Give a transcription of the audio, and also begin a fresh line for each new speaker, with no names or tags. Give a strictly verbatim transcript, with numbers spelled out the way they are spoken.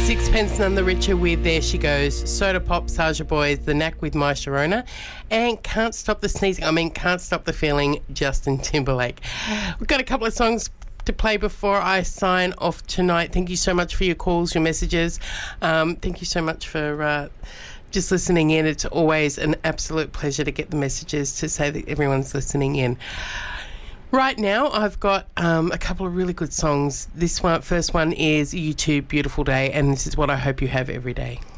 Sixpence None the Richer with There She Goes, Soda Pop, Saja Boys, The Knack with My Sharona, and Can't Stop the Sneezing, I mean Can't Stop the Feeling, Justin Timberlake. We've got a couple of songs to play before I sign off tonight. Thank you so much for your calls, your messages. Um, thank you so much for uh, just listening in. It's always an absolute pleasure to get the messages to say that everyone's listening in. Right now, I've got um, a couple of really good songs. This one, first one is U two, Beautiful Day, and this is what I hope you have every day.